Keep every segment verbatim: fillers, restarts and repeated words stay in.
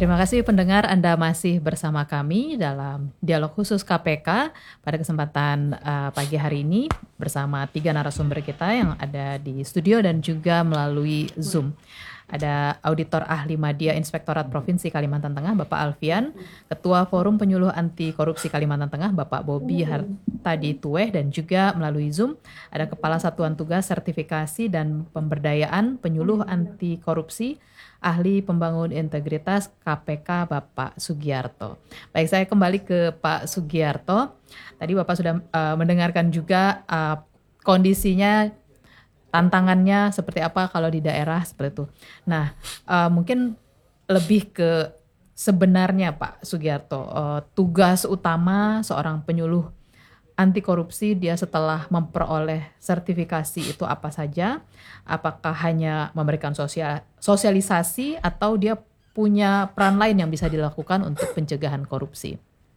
Terima kasih pendengar, Anda masih bersama kami dalam dialog khusus K P K pada kesempatan uh, pagi hari ini bersama tiga narasumber kita yang ada di studio dan juga melalui Zoom. Ada Auditor Ahli Madya Inspektorat Provinsi Kalimantan Tengah, Bapak Alfian, Ketua Forum Penyuluh Anti Korupsi Kalimantan Tengah, Bapak Bobi Hartadi Tuweh, dan juga melalui Zoom ada Kepala Satuan Tugas Sertifikasi dan Pemberdayaan Penyuluh Anti Korupsi Ahli Pembangun Integritas K P K, Bapak Sugiarto. Baik, saya kembali ke Pak Sugiarto. Tadi Bapak sudah uh, mendengarkan juga uh, kondisinya, tantangannya seperti apa kalau di daerah seperti itu. Nah, uh, mungkin lebih ke sebenarnya Pak Sugiarto, uh, tugas utama seorang penyuluh anti korupsi dia setelah memperoleh sertifikasi itu apa saja? Apakah hanya memberikan sosial, sosialisasi atau dia punya peran lain yang bisa dilakukan untuk pencegahan korupsi?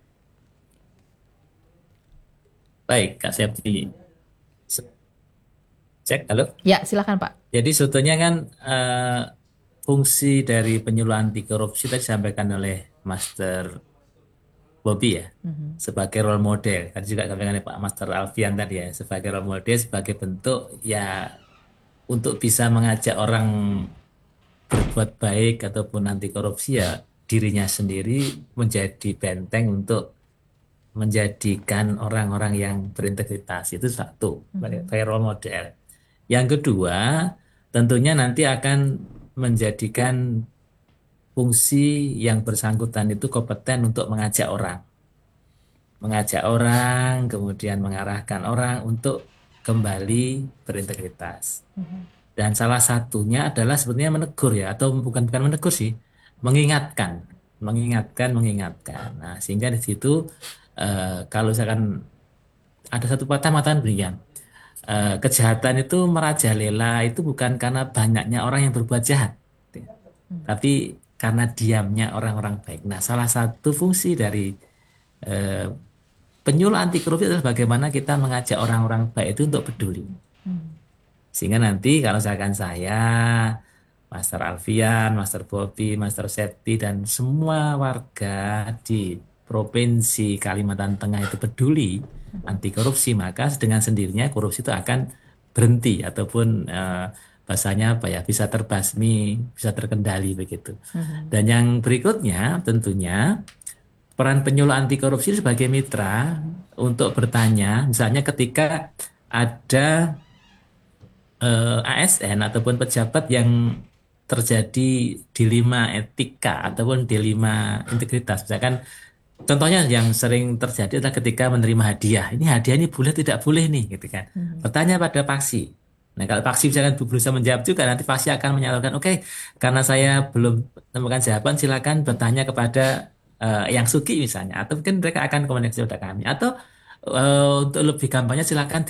Baik, Kak Septi. Cek, halo. Ya, silakan Pak. Jadi sebetulnya kan eh, fungsi dari penyuluh anti korupsi tadi disampaikan oleh Master Bobby ya, Mm-hmm. sebagai role model. Tadi juga disampaikan oleh Pak Master Alfian tadi ya, sebagai role model, sebagai bentuk ya untuk bisa mengajak orang berbuat baik ataupun anti korupsi ya dirinya sendiri menjadi benteng untuk menjadikan orang-orang yang berintegritas. Itu satu, Mm-hmm. kayak role model. Yang kedua, tentunya nanti akan menjadikan fungsi yang bersangkutan itu kompeten untuk mengajak orang. Mengajak orang, kemudian mengarahkan orang untuk kembali berintegritas. Mm-hmm. Dan salah satunya adalah sebenarnya menegur ya, atau bukan bukan menegur sih, mengingatkan, mengingatkan, mengingatkan. Nah, sehingga di situ eh, kalau misalkan ada satu patah matakan berikan, eh, kejahatan itu merajalela itu bukan karena banyaknya orang yang berbuat jahat, tapi karena diamnya orang-orang baik. Nah, salah satu fungsi dari eh, penyuluh anti korupsi adalah bagaimana kita mengajak orang-orang baik itu untuk peduli. Sehingga nanti kalau misalkan saya, Master Alfian, Master Bobby, Master Septi, dan semua warga di Provinsi Kalimantan Tengah itu peduli anti korupsi, maka dengan sendirinya korupsi itu akan berhenti ataupun eh, bahasanya apa ya, bisa terbasmi, bisa terkendali begitu. Mm-hmm. Dan yang berikutnya tentunya peran penyuluh anti korupsi sebagai mitra untuk bertanya, misalnya ketika ada eh, A S N ataupun pejabat yang terjadi dilema etika ataupun dilema integritas. Misalkan contohnya yang sering terjadi adalah ketika menerima hadiah. Ini hadiah ini boleh tidak boleh nih gitu kan. Mm-hmm. Bertanya pada paksi. Nah, kalau paksi misalkan berusaha menjawab juga, nanti paksi akan menyalurkan, oke, karena saya belum menemukan jawaban, silakan bertanya kepada eh, yang suki misalnya. Atau mungkin mereka akan komunikasi kepada kami. Atau eh, untuk lebih gampangnya silakan